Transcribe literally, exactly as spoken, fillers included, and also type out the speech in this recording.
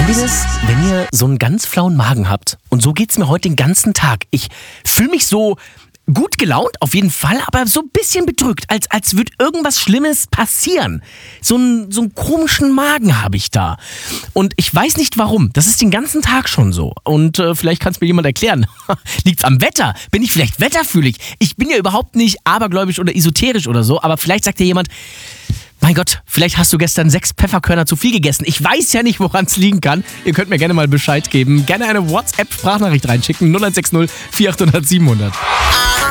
Kennt ihr das, wenn ihr so einen ganz flauen Magen habt? Und so geht's mir heute den ganzen Tag. Ich fühle mich so gut gelaunt, auf jeden Fall, aber so ein bisschen bedrückt, als, als würde irgendwas Schlimmes passieren. So einen, so einen komischen Magen habe ich da. Und ich weiß nicht warum. Das ist den ganzen Tag schon so. Und äh, vielleicht kann es mir jemand erklären. Liegt's am Wetter? Bin ich vielleicht wetterfühlig? Ich bin ja überhaupt nicht abergläubisch oder esoterisch oder so, aber vielleicht sagt dir jemand: Mein Gott, vielleicht hast du gestern sechs Pfefferkörner zu viel gegessen. Ich weiß ja nicht, woran es liegen kann. Ihr könnt mir gerne mal Bescheid geben. Gerne eine WhatsApp-Sprachnachricht reinschicken. null eins sechs null vier acht null null sieben null null.